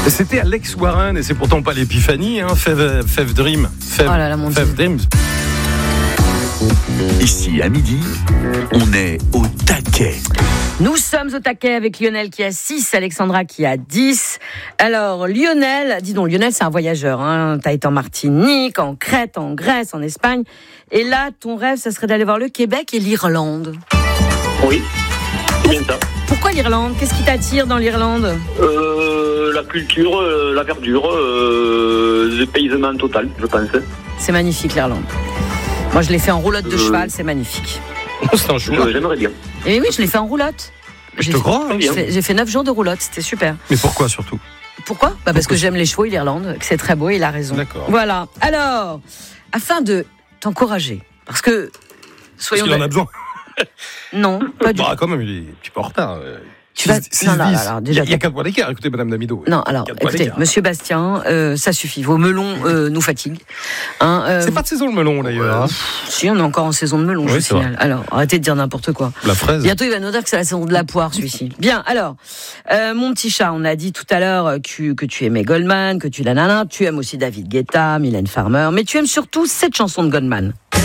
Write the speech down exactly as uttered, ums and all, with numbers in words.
C'était Alex Warren et c'est pourtant pas l'épiphanie, hein. Fev, Fev Dream. Fev, oh là là, mon Fev Dieu. Dreams. Ici, à midi, on est au taquet. Nous sommes au taquet avec Lionel qui a six, Alexandra qui a dix. Alors, Lionel, dis donc, Lionel, c'est un voyageur. Hein. Tu as été en Martinique, en Crète, en Grèce, en Espagne. Et là, ton rêve, ça serait d'aller voir le Québec et l'Irlande. Oui, c'est bien ça. Pourquoi l'Irlande ? Qu'est-ce qui t'attire dans l'Irlande ? Euh, la culture, euh, la verdure, euh, le paysement total, je pense. C'est magnifique, l'Irlande. Moi, je l'ai fait en roulotte de Euh... cheval, c'est magnifique. C'est un choix. Euh, j'aimerais bien. Et oui, je l'ai fait en roulotte. Je J'ai te fait, crois. Hein. j'ai fait, j'ai fait neuf jours de roulotte, c'était super. Mais pourquoi surtout ? Pourquoi ? Bah parce que j'aime les chevaux et l'Irlande, que c'est très beau et il a raison. D'accord. Voilà. Alors, afin de t'encourager, parce que soyons. Parce qu'il en a besoin. Non, pas du tout. Bah, quand même, il est un petit peu en retard. Tu vas. six, Non, non, dix. alors, déjà, il y a quatre points d'écart. Écoutez, Madame Damido. Non, alors, Quatre points écoutez, d'écart. Monsieur Bastien, euh, ça suffit. Vos melons euh, nous fatiguent. Hein, euh, C'est pas de saison le melon d'ailleurs. Hein. Si, on est encore en saison de melon, Oui, je vous c'est vrai. signale. Alors, arrêtez de dire n'importe quoi. La fraise. Bientôt, il va nous dire que c'est la saison de la poire, celui-ci. Bien, alors, euh, mon petit chat, on a dit tout à l'heure que, que tu aimais Goldman, que tu la nana, tu aimes aussi David Guetta, Mylène Farmer, mais tu aimes surtout cette chanson de Goldman.